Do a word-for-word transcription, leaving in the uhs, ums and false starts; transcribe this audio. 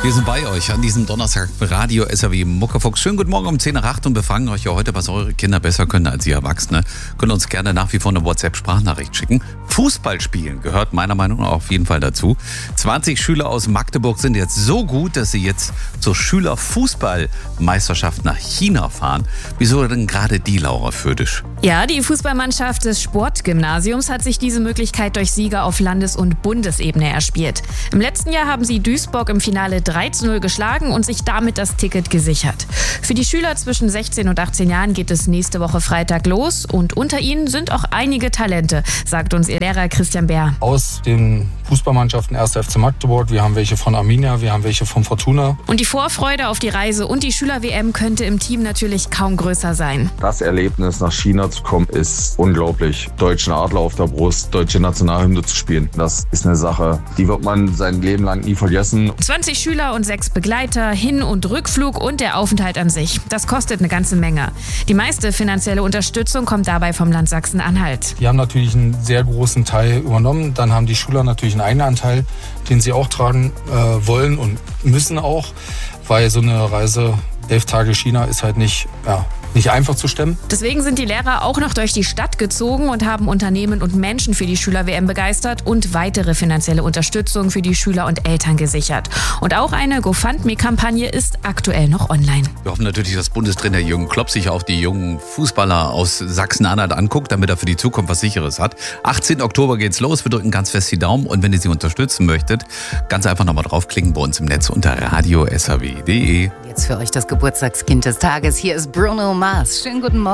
Wir sind bei euch an diesem Donnerstag Radio S R W Muckefuchs. Schönen guten Morgen um zehn nach acht und wir fragen euch ja heute, was eure Kinder besser können als ihr Erwachsene. Könnt uns gerne nach wie vor eine WhatsApp-Sprachnachricht schicken. Fußball spielen gehört meiner Meinung nach auf jeden Fall dazu. zwanzig Schüler aus Magdeburg sind jetzt so gut, dass sie jetzt zur Schülerfußballmeisterschaft nach China fahren. Wieso denn gerade die, Laura Födisch? Ja, die Fußballmannschaft des Sportgymnasiums hat sich diese Möglichkeit durch Sieger auf Landes- und Bundesebene erspielt. Im letzten Jahr haben sie Duisburg im Finale drei zu null geschlagen und sich damit das Ticket gesichert. Für die Schüler zwischen sechzehn und achtzehn Jahren geht es nächste Woche Freitag los und unter ihnen sind auch einige Talente, sagt uns ihr Lehrer Christian Bär. Aus den Fußballmannschaften erster F C Magdeburg, wir haben welche von Arminia, wir haben welche von Fortuna. Und die Vorfreude auf die Reise und die Schüler-W M könnte im Team natürlich kaum größer sein. Das Erlebnis, nach China zu kommen, ist unglaublich. Deutschen Adler auf der Brust, deutsche Nationalhymne zu spielen, das ist eine Sache, die wird man sein Leben lang nie vergessen. zwanzig Schüler und sechs Begleiter, Hin- und Rückflug und der Aufenthalt an sich. Das kostet eine ganze Menge. Die meiste finanzielle Unterstützung kommt dabei vom Land Sachsen-Anhalt. Die haben natürlich einen sehr großen Teil übernommen. Dann haben die Schüler natürlich einen eigenen Anteil, den sie auch tragen äh, wollen und müssen auch, weil so eine Reise, elf Tage China, ist halt nicht, ja, nicht einfach zu stemmen. Deswegen sind die Lehrer auch noch durch die Stadt gezogen und haben Unternehmen und Menschen für die Schüler-W M begeistert und weitere finanzielle Unterstützung für die Schüler und Eltern gesichert. Und auch eine GoFundMe-Kampagne ist aktuell noch online. Wir hoffen natürlich, dass Bundestrainer Jürgen Klopp sich auch die jungen Fußballer aus Sachsen-Anhalt anguckt, damit er für die Zukunft was Sicheres hat. achtzehnten Oktober geht's los, wir drücken ganz fest die Daumen und wenn ihr sie unterstützen möchtet, ganz einfach nochmal draufklicken bei uns im Netz unter radio s r w punkt d e. Jetzt für euch das Geburtstagskind des Tages. Hier ist Bruno Mars. Schönen guten Morgen.